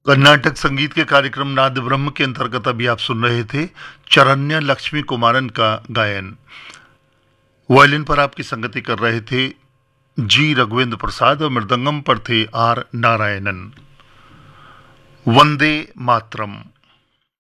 कर्नाटक संगीत के कार्यक्रम नाद ब्रह्म के अंतर्गत अभी आप सुन रहे थे चरण्य लक्ष्मी कुमारन का गायन। वायलिन पर आपकी संगति कर रहे थे जी रघुवेंद्र प्रसाद और मृदंगम पर थे आर नारायणन। वंदे मातरम।